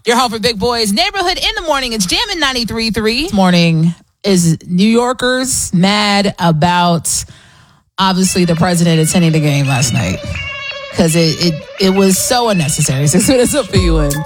Your home for big boys. Neighborhood in the morning. It's Jammin' 93.3. This morning is New Yorkers mad about, obviously, the president attending the game last night. Because it was so unnecessary. So that's up for you in.